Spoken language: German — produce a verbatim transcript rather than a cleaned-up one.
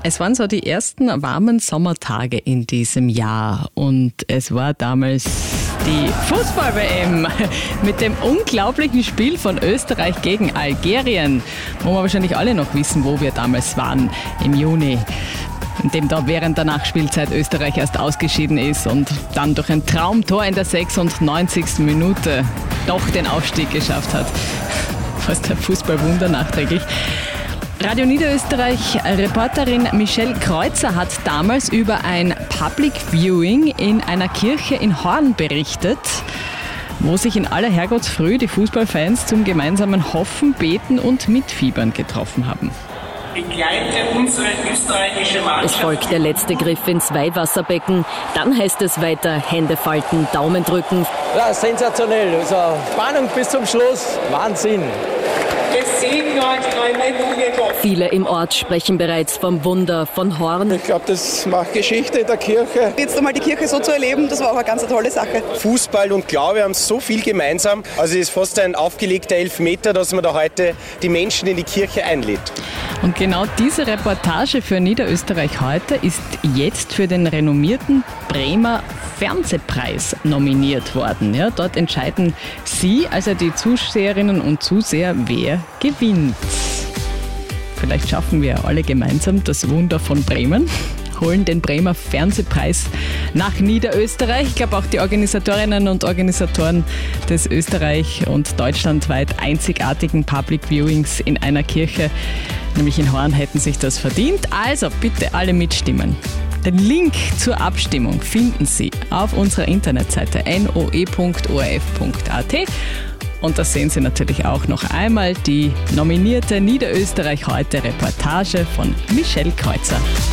Es waren so die ersten warmen Sommertage in diesem Jahr und es war damals die Fußball-W M mit dem unglaublichen Spiel von Österreich gegen Algerien, wo wir wahrscheinlich alle noch wissen, wo wir damals waren im Juni, in dem da während der Nachspielzeit Österreich erst ausgeschieden ist und dann durch ein Traumtor in der sechsundneunzigsten Minute doch den Aufstieg geschafft hat. Fast ein Fußballwunder nachträglich. Radio Niederösterreich-Reporterin Michelle Kreuzer hat damals über ein Public Viewing in einer Kirche in Horn berichtet, wo sich in aller Herrgottsfrüh die Fußballfans zum gemeinsamen Hoffen, Beten und Mitfiebern getroffen haben. Begleite unsere österreichische Mannschaft. Es folgt der letzte Griff ins Weihwasserbecken. Dann heißt es weiter Hände falten, Daumen drücken. Ja, sensationell. Also Spannung bis zum Schluss. Wahnsinn. Viele im Ort sprechen bereits vom Wunder von Horn. Ich glaube, das macht Geschichte in der Kirche. Jetzt einmal die Kirche so zu erleben, das war auch eine ganz tolle Sache. Fußball und Glaube haben so viel gemeinsam. Also es ist fast ein aufgelegter Elfmeter, dass man da heute die Menschen in die Kirche einlädt. Und genau diese Reportage für Niederösterreich heute ist jetzt für den renommierten Bremer Fernsehpreis nominiert worden. Ja, dort entscheiden Sie, also die Zuseherinnen und Zuseher, wer gewinnt. Vielleicht schaffen wir alle gemeinsam das Wunder von Bremen, holen den Bremer Fernsehpreis nach Niederösterreich. Ich glaube, auch die Organisatorinnen und Organisatoren des österreich- und deutschlandweit einzigartigen Public Viewings in einer Kirche, nämlich in Horn, hätten sich das verdient. Also bitte alle mitstimmen. Den Link zur Abstimmung finden Sie auf unserer Internetseite n o e punkt o r f punkt a t. Und da sehen Sie natürlich auch noch einmal die nominierte Niederösterreich heute Reportage von Michelle Kreuzer.